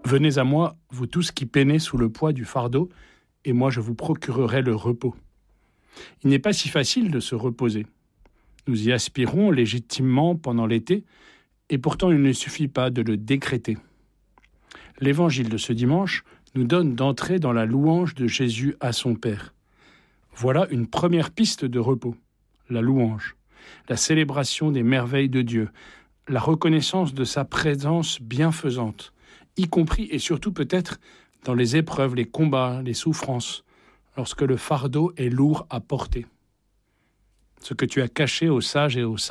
Venez à moi, vous tous qui peinez sous le poids du fardeau, et moi je vous procurerai le repos. Il n'est pas si facile de se reposer. Nous y aspirons légitimement pendant l'été, et pourtant il ne suffit pas de le décréter. L'évangile de ce dimanche nous donne d'entrer dans la louange de Jésus à son Père. Voilà une première piste de repos, la louange, la célébration des merveilles de Dieu, la reconnaissance de sa présence bienfaisante, y compris et surtout peut-être dans les épreuves, les combats, les souffrances, lorsque le fardeau est lourd à porter. Ce que tu as caché aux sages et aux